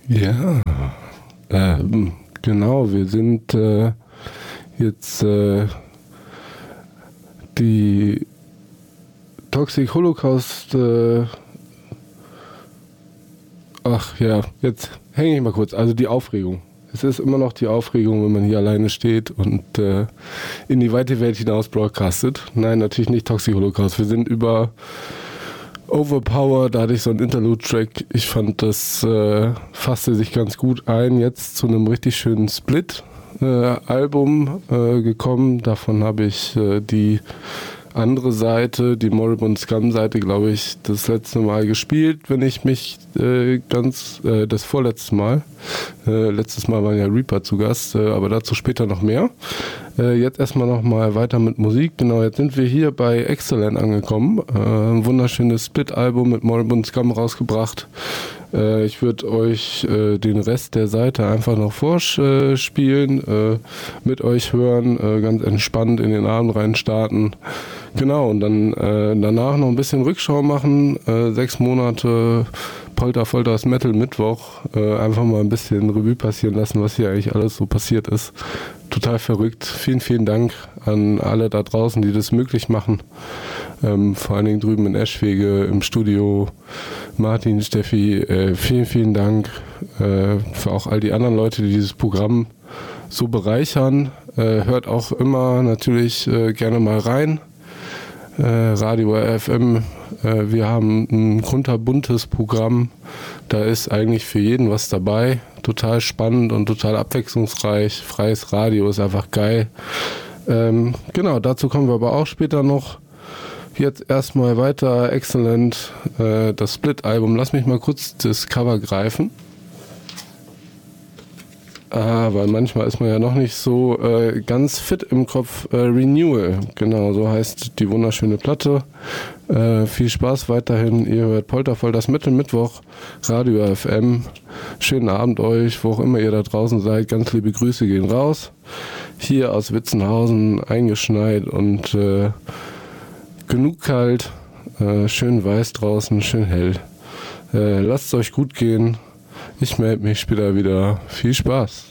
Ja, genau, wir sind jetzt die Toxic Holocaust, jetzt hänge ich mal kurz, also die Aufregung. Es ist immer noch die Aufregung, wenn man hier alleine steht und in die weite Welt hinaus broadcastet. Nein, natürlich nicht Toxic Holocaust. Wir sind über Overpower, da hatte ich so einen Interlude-Track. Ich fand, das fasste sich ganz gut ein, jetzt zu einem richtig schönen Split-Album gekommen. Davon habe ich die andere Seite, die Moribund Scum-Seite, glaube ich, das letzte Mal gespielt, wenn ich mich das vorletzte Mal. Letztes Mal war ja Reaper zu Gast, aber dazu später noch mehr. Jetzt erstmal nochmal weiter mit Musik. Genau, jetzt sind wir hier bei Excellent angekommen. Ein wunderschönes Split-Album mit Moribund Scum rausgebracht. Ich würde euch den Rest der Seite einfach noch vorspielen, mit euch hören, ganz entspannt in den Abend rein starten. Genau, und dann danach noch ein bisschen Rückschau machen, 6 Monate Polter Folters Metal Mittwoch, einfach mal ein bisschen Revue passieren lassen, was hier eigentlich alles so passiert ist. Total verrückt. Vielen, vielen Dank an alle da draußen, die das möglich machen. Vor allen Dingen drüben in Eschwege im Studio. Martin, Steffi, vielen, vielen Dank für auch all die anderen Leute, die dieses Programm so bereichern. Hört auch immer natürlich gerne mal rein. Radio RFM, wir haben ein kunterbuntes Programm, da ist eigentlich für jeden was dabei, total spannend und total abwechslungsreich, freies Radio ist einfach geil. Genau, dazu kommen wir aber auch später noch. Jetzt erstmal weiter, Excellent, das Split-Album, lass mich mal kurz das Cover greifen. Weil manchmal ist man ja noch nicht so ganz fit im Kopf. Renewal, genau, so heißt die wunderschöne Platte. Viel Spaß weiterhin. Ihr hört Poltervoll, das Mittelmittwoch, Radio FM. Schönen Abend euch, wo auch immer ihr da draußen seid. Ganz liebe Grüße gehen raus. Hier aus Witzenhausen, eingeschneit und genug kalt. Schön weiß draußen, schön hell. Lasst es euch gut gehen. Ich melde mich später wieder. Viel Spaß.